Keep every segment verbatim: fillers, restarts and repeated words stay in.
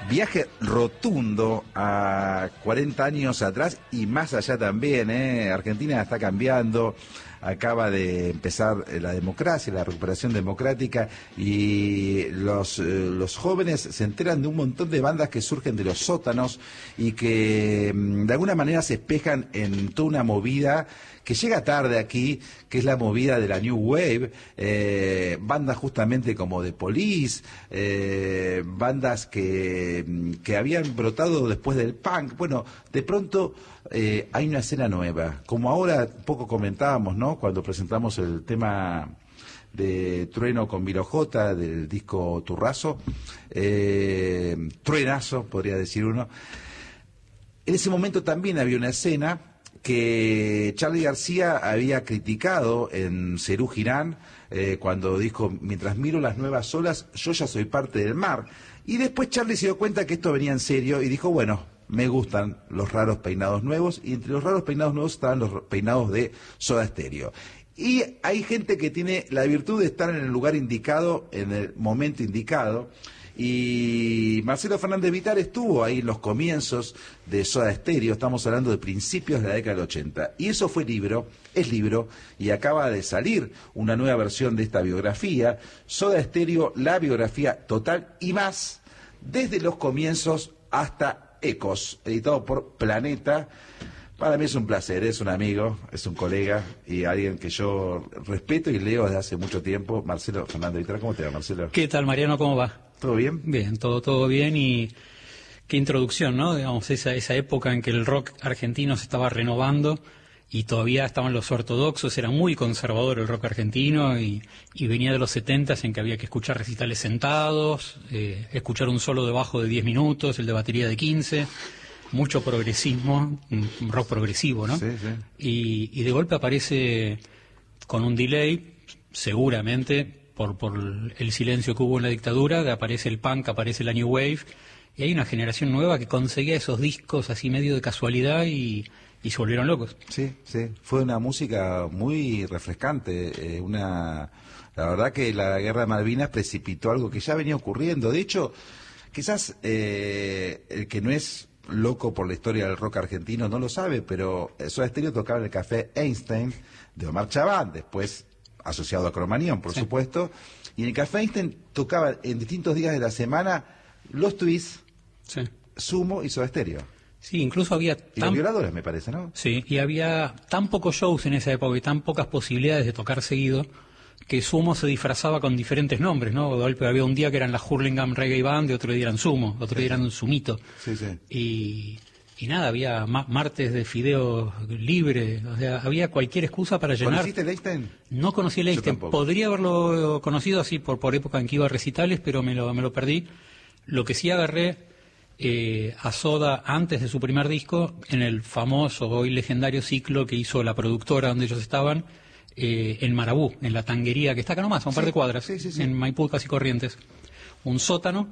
Viaje rotundo a cuarenta años atrás y más allá también, ¿eh? Argentina está cambiando, acaba de empezar la democracia, la recuperación democrática, y los, eh, los jóvenes se enteran de un montón de bandas que surgen de los sótanos y que mm, de alguna manera se espejan en toda una movida que llega tarde aquí, que es la movida de la New Wave, eh, bandas justamente como The Police, eh, bandas que, que habían brotado después del punk. Bueno, de pronto eh, hay una escena nueva, como ahora poco comentábamos, ¿no?, cuando presentamos el tema de Trueno con Vilo J del disco Turrazo, eh, Truenazo podría decir uno. En ese momento también había una escena que Charly García había criticado en Serú Girán, eh, cuando dijo: mientras miro las nuevas olas, yo ya soy parte del mar. Y después Charly se dio cuenta que esto venía en serio y dijo: bueno, me gustan los raros peinados nuevos, y entre los raros peinados nuevos estaban los peinados de Soda Stereo. Y hay gente que tiene la virtud de estar en el lugar indicado, en el momento indicado. Y Marcelo Fernández Vitar estuvo ahí en los comienzos de Soda Stereo, estamos hablando de principios de la década del ochenta. Y eso fue libro, es libro, y acaba de salir una nueva versión de esta biografía, Soda Stereo, la biografía total y más, desde los comienzos hasta Ecos, editado por Planeta. Para mí es un placer, es un amigo, es un colega y alguien que yo respeto y leo desde hace mucho tiempo. Marcelo Fernández Vitar, ¿cómo te va, Marcelo? ¿Qué tal, Mariano? ¿Cómo va? ¿Todo bien? Bien, todo todo bien. Y qué introducción, ¿no? Digamos, esa esa época en que el rock argentino se estaba renovando y todavía estaban los ortodoxos, era muy conservador el rock argentino, y, y venía de los setentas en que había que escuchar recitales sentados, eh, escuchar un solo de bajo de diez minutos, el de batería de quince, mucho progresismo, un rock progresivo, ¿no? Sí, sí. Y, y de golpe aparece con un delay, seguramente por, por el silencio que hubo en la dictadura, que aparece el punk, aparece la New Wave, y hay una generación nueva que conseguía esos discos así medio de casualidad y, y se volvieron locos. Sí, sí, fue una música muy refrescante, eh, una... La verdad que la Guerra de Malvinas precipitó algo que ya venía ocurriendo. De hecho, quizás eh, el que no es loco por la historia del rock argentino no lo sabe, pero Soda Stereo tocaba en el Café Einstein de Omar Chabán, después asociado a Cromañón, por sí. supuesto, y en el Café Einstein tocaba en distintos días de la semana Los Twists, sí. Sumo y Soda Stereo. Sí, incluso había... Tan... Y los Violadores, me parece, ¿no? Sí, y había tan pocos shows en esa época y tan pocas posibilidades de tocar seguido que Sumo se disfrazaba con diferentes nombres, ¿no? De golpe había un día que eran la Hurlingham Reggae Band, y otro día eran Sumo, otro sí, día eran sí. Sumito. Sí, sí. Y... Y nada, había ma martes de fideos libre, o sea, había cualquier excusa para llenar. ¿Conociste el Einstein? No conocí el Einstein, podría haberlo conocido así por, por época en que iba a recitales, pero me lo, me lo perdí. Lo que sí agarré eh, a Soda antes de su primer disco, en el famoso, hoy legendario ciclo que hizo la productora donde ellos estaban, eh, en Marabú, en la tanguería, que está acá nomás, a un sí, par de cuadras, sí, sí, sí. en Maipú, casi Corrientes. Un sótano.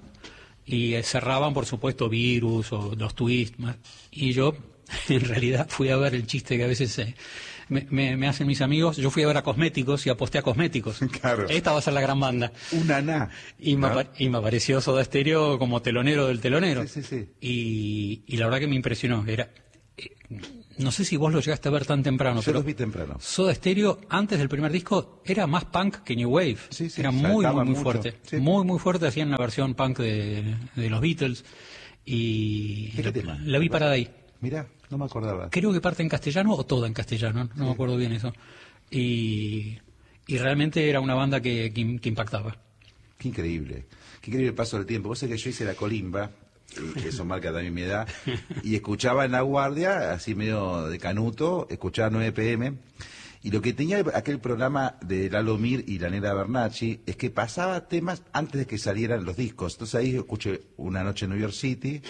Y cerraban, por supuesto, Virus o Los Twists. Y yo, en realidad, fui a ver el chiste que a veces eh, me, me, me hacen mis amigos. Yo fui a ver a Cosméticos y aposté a Cosméticos. Claro. Esta va a ser la gran banda. Una na. Y, ¿no? me, y me apareció Soda Stereo como telonero del telonero. Sí, sí, sí. Y, y la verdad que me impresionó. Era... Eh, no sé si vos lo llegaste a ver tan temprano. Yo pero los vi temprano. Soda Stereo, antes del primer disco, era más punk que New Wave. Sí, sí, era muy, muy, muy mucho. fuerte. Sí. Muy, muy fuerte. Hacían una versión punk de, de los Beatles. Y ¿Qué tema? La vi parada ahí. Mirá, no me acordaba. Creo que parte en castellano o toda en castellano. No sí. me acuerdo bien eso. Y, y realmente era una banda que, que, que impactaba. Qué increíble. Qué increíble el paso del tiempo. Vos sabés que yo hice la colimba, que eso marca también mi edad, y escuchaba en La Guardia, así medio de canuto, escuchaba nueve pe eme, y lo que tenía aquel programa de Lalo Mir y la Negra Bernacchi es que pasaba temas antes de que salieran los discos. Entonces ahí escuché Una Noche en New York City,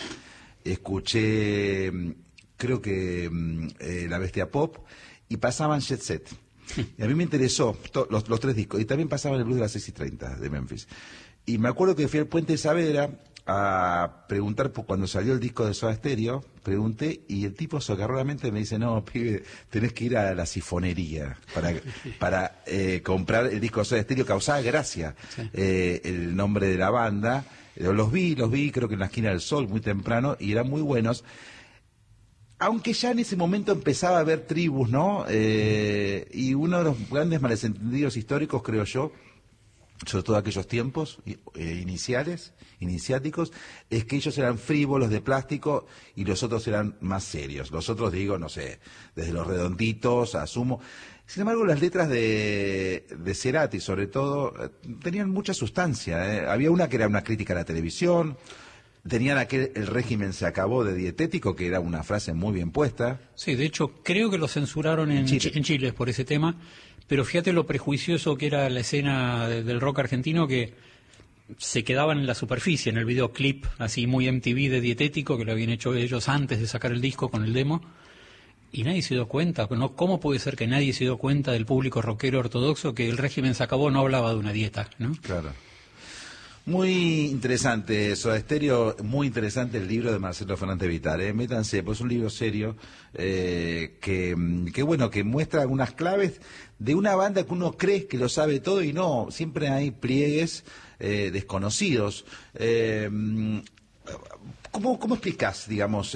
escuché, creo que eh, La Bestia Pop, y pasaban Jet Set. Y a mí me interesó los, los tres discos, y también pasaban el blues de las seis y treinta de Memphis. Y me acuerdo que fui al Puente de Saavedra a preguntar por cuando salió el disco de Soda Stereo, pregunté, y el tipo se agarró la mente y me dice: no, pibe, tenés que ir a la sifonería para, para eh, comprar el disco de Soda Stereo. Causaba gracia sí. eh, el nombre de la banda, Los vi, los vi, creo que en la esquina del Sol, muy temprano, y eran muy buenos. Aunque ya en ese momento empezaba a haber tribus, ¿no? Eh, y uno de los grandes malentendidos históricos, creo yo, sobre todo aquellos tiempos eh, iniciales, iniciáticos, es que ellos eran frívolos de plástico y los otros eran más serios. Los otros, digo, no sé, desde los redonditos, asumo. Sin embargo, las letras de, de Cerati, sobre todo, tenían mucha sustancia, ¿eh? Había una que era una crítica a la televisión. Tenían aquel, el régimen se acabó de dietético, que era una frase muy bien puesta. Sí, de hecho, creo que lo censuraron en, en, Chile. en Chile por ese tema, pero fíjate lo prejuicioso que era la escena de, del rock argentino, que se quedaban en la superficie, en el videoclip, así muy M T V de dietético, que lo habían hecho ellos antes de sacar el disco con el demo, y nadie se dio cuenta. ¿No? ¿Cómo puede ser que nadie se dio cuenta del público rockero ortodoxo que el régimen se acabó no hablaba de una dieta, ¿no? Claro. Muy interesante, Soda Stereo, muy interesante el libro de Marcelo Fernández Vitar, ¿eh? Métanse, pues es un libro serio, eh, que, que bueno, que muestra algunas claves de una banda que uno cree que lo sabe todo y no, siempre hay pliegues eh, desconocidos. Eh, ¿cómo, ¿Cómo explicás, digamos,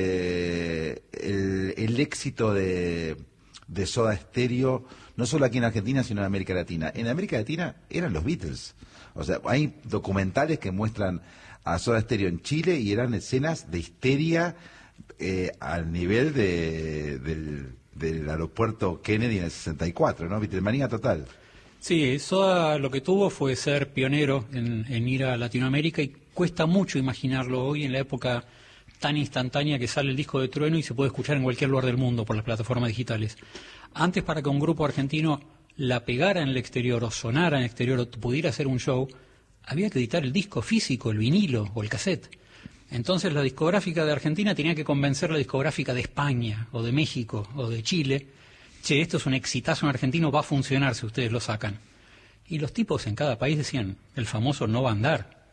eh, el, el éxito de, de Soda Stereo, no solo aquí en Argentina, sino en América Latina? En América Latina eran los Beatles. O sea, hay documentales que muestran a Soda Stereo en Chile y eran escenas de histeria eh, al nivel de, del, del aeropuerto Kennedy en el sesenta y cuatro, ¿no? Beatlemanía total. Sí, Soda lo que tuvo fue ser pionero en, en ir a Latinoamérica, y cuesta mucho imaginarlo hoy en la época tan instantánea que sale el disco de Trueno y se puede escuchar en cualquier lugar del mundo por las plataformas digitales. Antes, para que un grupo argentino la pegara en el exterior o sonara en el exterior o pudiera hacer un show, había que editar el disco físico, el vinilo o el cassette. Entonces la discográfica de Argentina tenía que convencer a la discográfica de España o de México o de Chile: che, esto es un exitazo en argentino, va a funcionar si ustedes lo sacan. Y los tipos en cada país decían, el famoso no va a andar.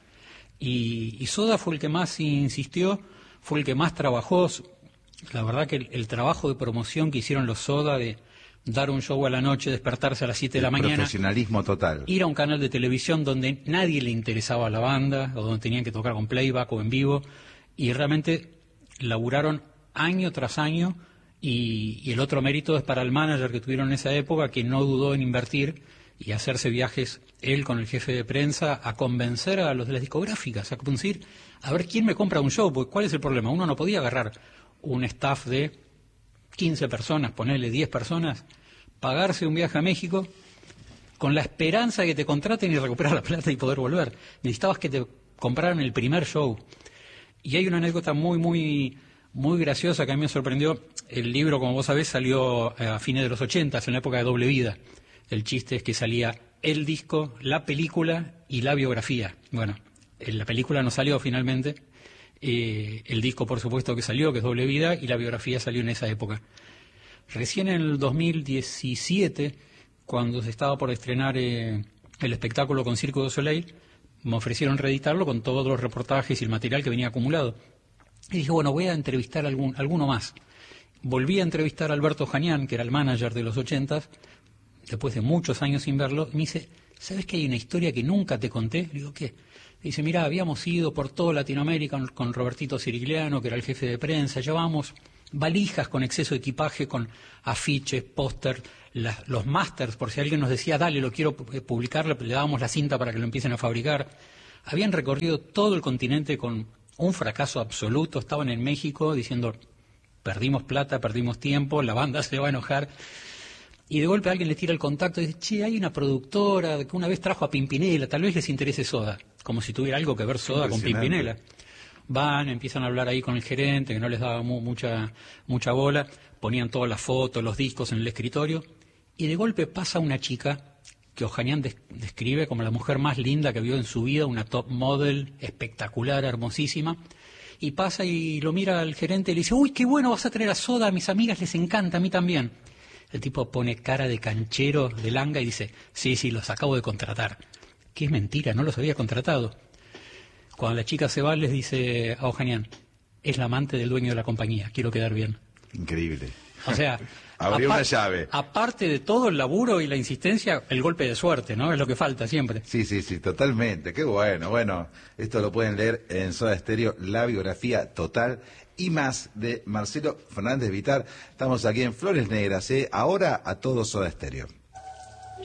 Y, y Soda fue el que más insistió, fue el que más trabajó. La verdad que el, el trabajo de promoción que hicieron los Soda, de dar un show a la noche, despertarse a las siete de la mañana, profesionalismo total, ir a un canal de televisión donde nadie le interesaba a la banda, o donde tenían que tocar con playback o en vivo, y realmente laburaron año tras año. Y, y el otro mérito es para el manager que tuvieron en esa época, que no dudó en invertir y hacerse viajes, él con el jefe de prensa, a convencer a los de las discográficas, a decir, a ver quién me compra un show, porque ¿cuál es el problema? Uno no podía agarrar un staff de quince personas, ponerle diez personas, pagarse un viaje a México con la esperanza de que te contraten y recuperar la plata y poder volver. Necesitabas que te compraran el primer show. Y hay una anécdota muy, muy, muy graciosa que a mí me sorprendió. El libro, como vos sabés, salió a fines de los ochentas, en la época de Doble Vida. El chiste es que salía el disco, la película y la biografía. Bueno, la película no salió finalmente. Eh, el disco, por supuesto, que salió, que es Doble Vida, y la biografía salió en esa época. Recién en el dos mil diecisiete, cuando se estaba por estrenar eh, el espectáculo con Circo du Soleil, me ofrecieron reeditarlo con todos los reportajes y el material que venía acumulado. Y dije, bueno, voy a entrevistar a algún, alguno más. Volví a entrevistar a Alberto Janián, que era el manager de los ochentas, después de muchos años sin verlo, y me dice, ¿sabes que hay una historia que nunca te conté? Le digo, ¿qué? Dice, mira, habíamos ido por toda Latinoamérica con, con Robertito Cirigliano, que era el jefe de prensa, llevábamos valijas con exceso de equipaje, con afiches, póster, los masters, por si alguien nos decía, dale, lo quiero publicar, le, le dábamos la cinta para que lo empiecen a fabricar. Habían recorrido todo el continente con un fracaso absoluto, estaban en México diciendo, perdimos plata, perdimos tiempo, la banda se va a enojar. Y de golpe alguien le tira el contacto y dice, che, hay una productora que una vez trajo a Pimpinela, tal vez les interese Soda. Como si tuviera algo que ver Soda con Pimpinela. Van, empiezan a hablar ahí con el gerente, que no les daba mu mucha, mucha bola, ponían todas las fotos, los discos en el escritorio, y de golpe pasa una chica que Ojanian des describe como la mujer más linda que vio en su vida, una top model espectacular, hermosísima, y pasa y lo mira al gerente y le dice, uy, qué bueno, vas a traer a Soda, a mis amigas les encanta, a mí también. El tipo pone cara de canchero, de langa, y dice, sí, sí, los acabo de contratar. Que es mentira, no los había contratado. Cuando la chica se va, les dice a Ojanian, es la amante del dueño de la compañía, quiero quedar bien. Increíble. O sea, abrió una llave. Aparte de todo el laburo y la insistencia, el golpe de suerte, ¿no? Es lo que falta siempre. Sí, sí, sí, totalmente. Qué bueno. Bueno, esto lo pueden leer en Soda Stereo, la biografía total y más de Marcelo Fernández Vitar. Estamos aquí en Flores Negras, ¿eh? Ahora a todo Soda Stereo.